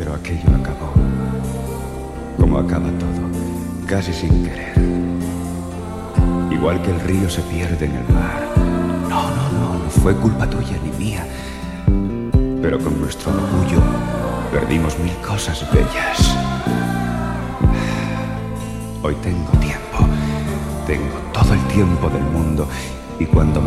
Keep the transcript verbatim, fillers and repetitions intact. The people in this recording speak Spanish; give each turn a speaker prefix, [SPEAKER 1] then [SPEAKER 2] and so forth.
[SPEAKER 1] Pero aquello acabó, como acaba todo, casi sin querer. Igual que el río se pierde en el mar. No, no, no, no fue culpa tuya ni mía. Pero con nuestro orgullo perdimos mil cosas bellas. Hoy tengo tiempo, tengo todo el tiempo del mundo. Y cuando